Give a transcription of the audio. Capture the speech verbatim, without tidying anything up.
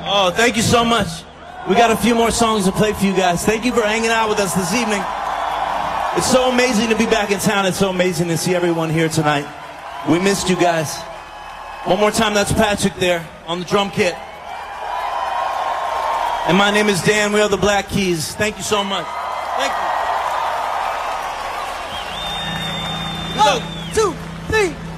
Oh, thank you so much. We got a few more songs to play for you guys. Thank you for hanging out with us this evening. It's so amazing to be back in town. It's so amazing to see everyone here tonight. We missed you guys. One more time, that's Patrick there on the drum kit. And my name is Dan. We are the Black Keys. Thank you so much. Thank you. One, two, three.